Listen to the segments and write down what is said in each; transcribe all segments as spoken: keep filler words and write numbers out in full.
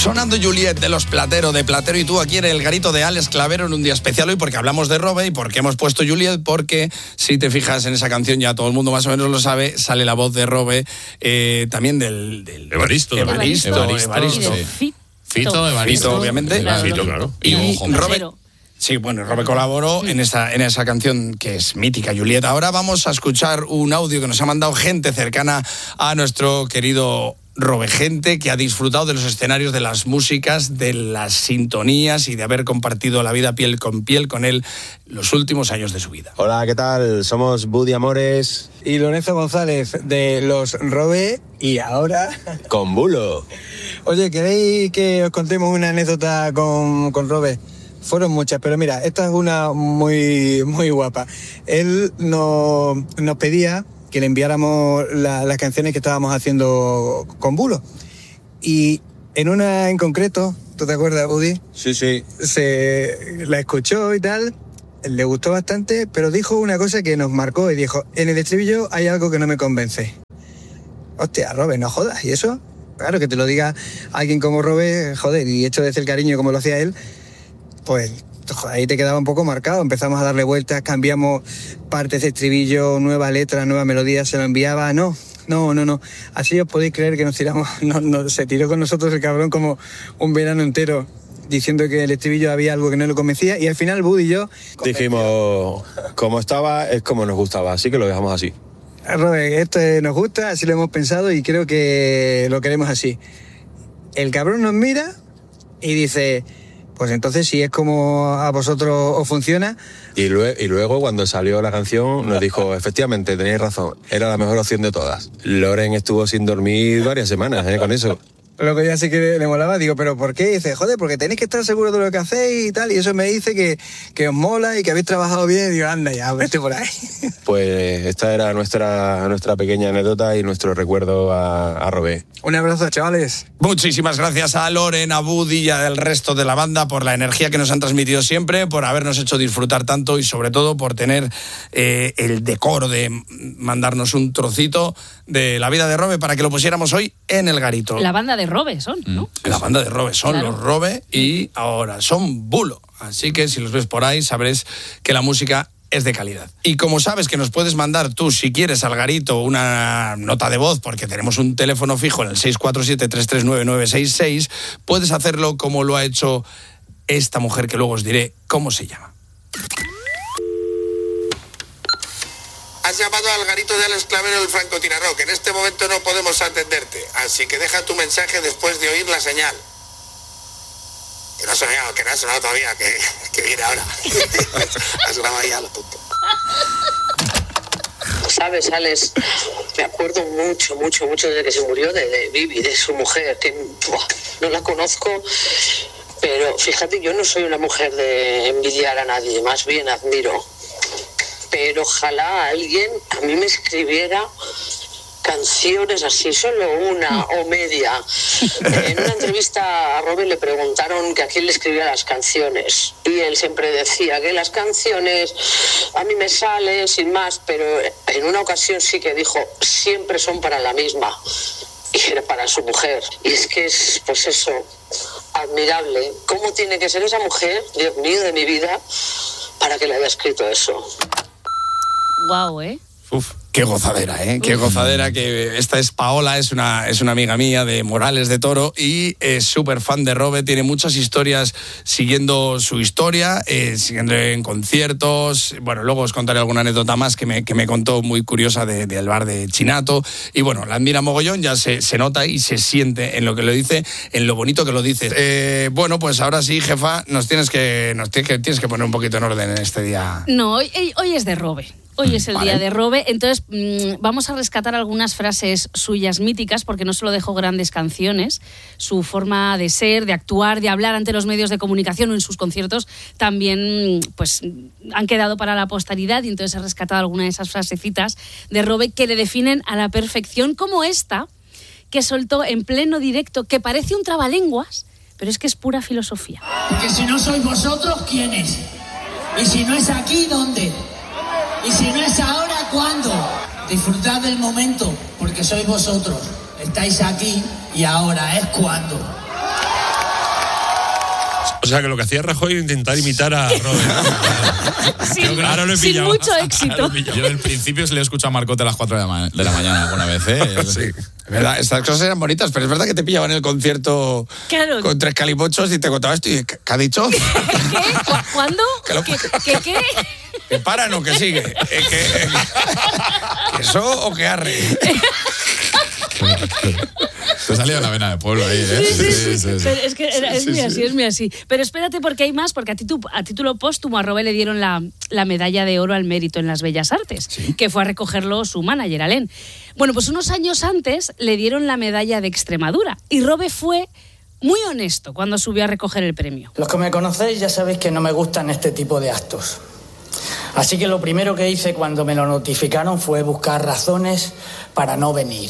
Sonando Juliet de Los Platero, de Platero y tú, aquí en el garito de Alex Clavero en un día especial hoy, porque hablamos de Robe y porque hemos puesto Juliet, porque si te fijas en esa canción, ya todo el mundo más o menos lo sabe, sale la voz de Robe, eh, también del... del Evaristo. Evaristo, Evaristo. Evaristo. Sí. Fito, Evaristo. Fito, obviamente. Claro. Fito, claro. Y, y Robe... Robe... Sí, bueno, Robe colaboró en esa, en esa canción que es mítica, Juliet. Ahora vamos a escuchar un audio que nos ha mandado gente cercana a nuestro querido Robe, gente que ha disfrutado de los escenarios, de las músicas, de las sintonías y de haber compartido la vida piel con piel con él los últimos años de su vida. Hola, ¿qué tal? Somos Buddy Amores y Lorenzo González de Los Robe y ahora... con Bulo. Oye, ¿queréis que os contemos una anécdota con, con Robe? Fueron muchas, pero mira, esta es una muy, muy guapa. Él nos, nos pedía que le enviáramos la, las canciones que estábamos haciendo con Bulo. Y en una en concreto, ¿tú te acuerdas, Buddy? Sí, sí. Se la escuchó y tal, le gustó bastante, pero dijo una cosa que nos marcó y dijo, en el estribillo hay algo que no me convence. Hostia, Robe, no jodas, ¿y eso? Claro, que te lo diga alguien como Robe, joder, y hecho desde el cariño como lo hacía él, pues joder, ahí te quedaba un poco marcado. Empezamos a darle vueltas, cambiamos partes de estribillo, nueva letra, nueva melodía, se lo enviaba. No, no, no, no. Así os podéis creer que nos tiramos, no, no, se tiró con nosotros el cabrón como un verano entero, diciendo que el estribillo había algo que no lo convencía, y al final Buddy y yo... dijimos, como estaba, es como nos gustaba, así que lo dejamos así. Robe, esto nos gusta, así lo hemos pensado y creo que lo queremos así. El cabrón nos mira y dice... Pues entonces, si es como a vosotros os funciona... Y luego, y luego, cuando salió la canción, nos dijo, efectivamente, tenéis razón, era la mejor opción de todas. Loren estuvo sin dormir varias semanas, ¿eh? Con eso. Lo que ya sí que le molaba, digo, ¿pero por qué? Y dice, joder, porque tenéis que estar seguros de lo que hacéis y tal, y eso me dice que, que os mola y que habéis trabajado bien, y digo, anda ya, vete por ahí. Pues esta era nuestra, nuestra pequeña anécdota y nuestro recuerdo a, a Robe. Un abrazo, chavales. Muchísimas gracias a Loren, a Buddy y al resto de la banda por la energía que nos han transmitido siempre, por habernos hecho disfrutar tanto y sobre todo por tener eh, el decoro de mandarnos un trocito de la vida de Robe para que lo pusiéramos hoy en el garito. La banda de Robe son, ¿no? La banda de Robe son, claro. Los Robe y ahora son Bulo. Así que si los ves por ahí sabrás que la música es de calidad. Y como sabes que nos puedes mandar tú, si quieres, al garito una nota de voz, porque tenemos un teléfono fijo en el seis cuatro siete, tres tres nueve, nueve seis seis, puedes hacerlo como lo ha hecho esta mujer que luego os diré cómo se llama. Has llamado al garito de Alex Clavero del francotirador, que en este momento no podemos atenderte, así que deja tu mensaje después de oír la señal. Que no ha sonado, que no ha sonado todavía, que, que viene ahora. Has grabado ya lo tonto. Sabes, Alex, me acuerdo mucho, mucho, mucho desde que se murió de, de Vivi, de su mujer, que buah, no la conozco, pero fíjate, yo no soy una mujer de envidiar a nadie, más bien admiro. Pero ojalá alguien a mí me escribiera canciones así, solo una o media. En una entrevista a Robe le preguntaron que a quién le escribía las canciones y él siempre decía que las canciones a mí me salen sin más, pero en una ocasión sí que dijo, siempre son para la misma, y era para su mujer. Y es que es, pues eso, admirable. ¿Cómo tiene que ser esa mujer, Dios mío, de mi vida, para que le haya escrito eso? Guau, ¿eh? Uf, qué gozadera, ¿eh? Qué gozadera. Que esta es Paola, es una, es una amiga mía de Morales de Toro y es súper fan de Robe, tiene muchas historias siguiendo su historia, eh, siguiendo en conciertos. Bueno, luego os contaré alguna anécdota más que me, que me contó muy curiosa de, del bar de Chinato. Y bueno, la admira mogollón, ya se, se nota y se siente en lo que lo dice, en lo bonito que lo dice. Eh, bueno, pues ahora sí, jefa, nos tienes que, nos tienes que, tienes que poner un poquito en orden en este día. No, hoy, hoy es de Robe. Hoy es el vale. día de Robe, entonces mmm, vamos a rescatar algunas frases suyas míticas, porque no solo dejó grandes canciones, su forma de ser, de actuar, de hablar ante los medios de comunicación o en sus conciertos también pues han quedado para la posteridad, y entonces he rescatado algunas de esas frasecitas de Robe que le definen a la perfección, como esta que soltó en pleno directo, que parece un trabalenguas, pero es que es pura filosofía. Porque si no sois vosotros, ¿quién es? Y si no es aquí, ¿dónde? Y si no es ahora, ¿cuándo? Disfrutad del momento, porque sois vosotros. Estáis aquí y ahora es cuando. O sea, que lo que hacía Rajoy era intentar imitar a Robert. Sí, ahora lo he sin pillado. mucho éxito. Yo al principio se le he escuchado a Marcote a las cuatro de la, ma- de la mañana alguna vez, ¿eh? Sí. Es verdad, estas cosas eran bonitas, pero es verdad que te pillaban en el concierto Claro. con tres calipochos y te contaba esto y ¿qué, qué ha dicho? ¿Qué? ¿Cu- ¿Cuándo? Que lo- ¿Qué, qué, qué? ¿Que paran o que sigue? Eh, que, eh, ¿Que eso o que arre? Te salía la vena de pueblo ahí, ¿eh? Sí, sí, sí. sí, sí. Pero es que era- es Sí, muy sí. así, es muy así. Pero espérate porque hay más, porque a, titu- a título póstumo a Robe le dieron la, la medalla de oro al mérito en las Bellas Artes, que fue a recogerlo su manager, Alén. Bueno, pues unos años antes le dieron la medalla de Extremadura y Robe fue muy honesto cuando subió a recoger el premio. Los que me conocéis ya sabéis que no me gustan este tipo de actos. Así que lo primero que hice cuando me lo notificaron fue buscar razones para no venir.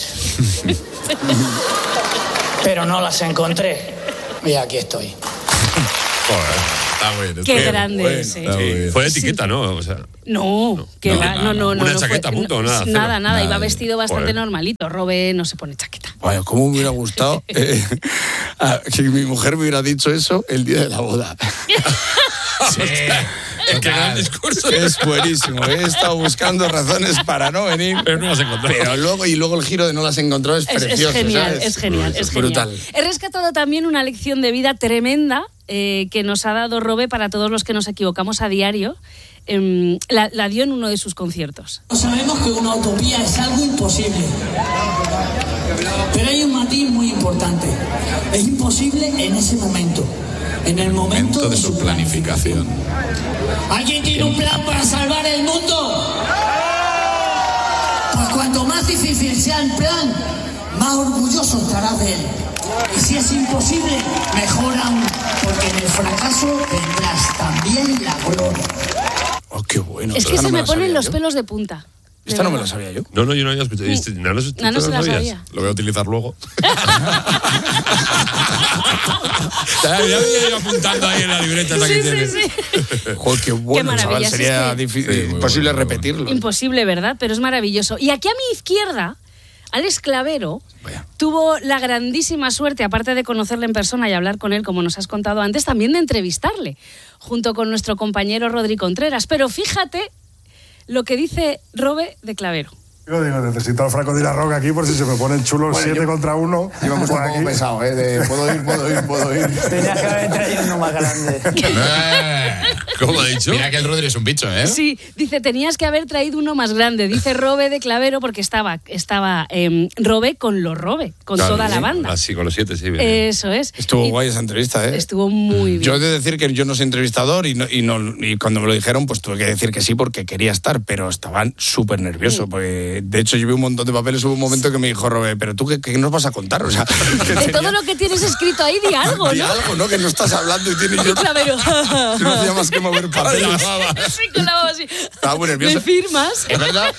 Pero no las encontré. Y aquí estoy. Joder, está bueno. Qué está grande bueno, es, ¿eh? está bueno. Fue de etiqueta, ¿no? O sea, No, que no, va, nada, no, no, no. una no chaqueta, fue- punto, no, nada, cero. Nada, nada, Nada, iba vestido bastante joder. normalito. Robe no se pone chaqueta. Vaya, cómo me hubiera gustado eh, a- que mi mujer me hubiera dicho eso el día de la boda. Sí, Qué gran total. discurso. Es buenísimo. He estado buscando razones para no venir. Pero no las he encontrado. Pero luego, y luego el giro de no las he encontrado es, Es, es precioso. genial, ¿sabes? es genial, es genial. brutal. He rescatado también una lección de vida tremenda eh, que nos ha dado Robe para todos los que nos equivocamos a diario. Em, la, la dio en uno de sus conciertos. Sabemos que una utopía es algo imposible. Pero hay un matiz muy importante. Es imposible en ese momento. En el momento, Momento de su planificación. ¿Alguien tiene un plan para salvar el mundo? Pues cuanto más difícil sea el plan, más orgulloso estarás de él. Y si es imposible, mejor aún, porque en el fracaso tendrás también la gloria. Oh, qué bueno. Es que Esta no se me me la ponen sabía los yo. pelos de punta. de Esta no me la verdad. sabía yo. No, no, yo no había escuchado. Este, no, no, No, no ¿tú se la sabías? sabía. Lo voy a utilizar luego. Ya ya había ido apuntando ahí en la libreta esa que Sí, tienes. sí, sí. Joder, qué bueno, Qué chaval. maravilla, Sería es que- difícil, Sí, muy imposible bueno, muy repetirlo. Imposible, ¿verdad? Pero es maravilloso. Y aquí a mi izquierda, Alex Clavero Vaya. tuvo la grandísima suerte, aparte de conocerle en persona y hablar con él, como nos has contado antes, también de entrevistarle, junto con nuestro compañero Rodri Contreras. Pero fíjate lo que dice Robe de Clavero. Yo digo, necesito al Franco de la Roca aquí por si se me ponen chulos Bueno, siete yo- contra uno. Yo me he puesto por un poco aquí. pesado, ¿eh? De, puedo ir, puedo ir, puedo ir. Tenías que haber traído uno más grande. Eh, ¿Cómo ha dicho? Mira que el Rodri es un bicho, ¿eh? Sí, dice, tenías que haber traído uno más grande. Dice Robe de Clavero porque estaba, estaba em, Robe con los Robe, con Claro, toda la sí. banda. Ah, sí, con los siete, sí. bien. Eso es. Estuvo Y guay esa entrevista, ¿eh? Estuvo muy bien. Yo he de decir que yo no soy entrevistador y, no, y, no, y cuando me lo dijeron, pues tuve que decir que sí porque quería estar, pero estaban súper nerviosos. Porque, de hecho, yo vi un montón de papeles, hubo un momento que me dijo, Robe, ¿pero tú qué, qué nos vas a contar? O sea, que De tenía- todo lo que tienes escrito ahí, di algo, di ¿no? algo, ¿no? Que no estás hablando y tienes yo... Clavero. Yo no hacía más que mover papeles. Sí, con la baba así. Estaba muy nervioso. ¿Me firmas? Es verdad.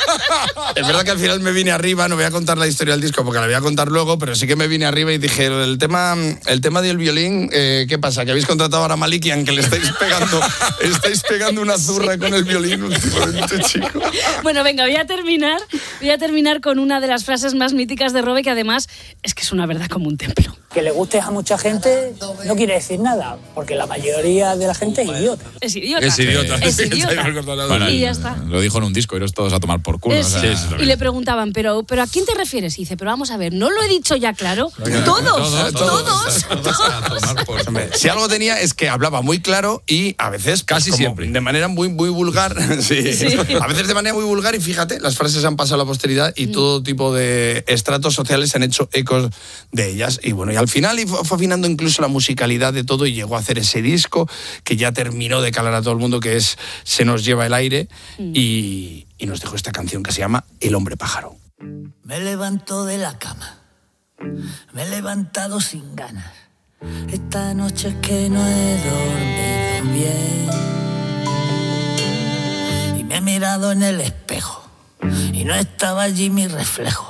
Es verdad que al final me vine arriba, no voy a contar la historia del disco porque la voy a contar luego, pero sí que me vine arriba y dije, el tema, el tema del violín, eh, ¿qué pasa? Que habéis contratado ahora a Malikian, que le estáis pegando, estáis pegando una zurra con el violín últimamente, chico. Bueno, venga, voy a terminar. Voy a terminar con una de las frases más míticas de Robe, que además es que es una verdad como un templo. Que le gustes a mucha gente no quiere decir nada, porque la mayoría de la gente es idiota. Es idiota. Es idiota. Es idiota. Bueno, Y ya está. Lo dijo en un disco, iros todos a tomar por culo. Es- o sea, sí, sí, y le preguntaban, ¿pero, ¿pero a quién te refieres? Y dice, pero vamos a ver, ¿no lo he dicho ya claro? Todos, todos. a tomar por Hombre, si algo tenía es que hablaba muy claro y a veces pues, Casi como siempre. de manera muy muy vulgar. Sí. Sí. A veces de manera muy vulgar y fíjate, las frases han pasado a la posteridad y todo tipo de estratos sociales se han hecho ecos de ellas. Y bueno, y al final y fue fue afinando incluso la musicalidad de todo y llegó a hacer ese disco que ya terminó de calar a todo el mundo, que es Se nos lleva el aire, y, y nos dejó esta canción que se llama El hombre pájaro. Me levanto de la cama, me he levantado sin ganas. Esta noche es que no he dormido bien. Y me he mirado en el espejo y no estaba allí mi reflejo.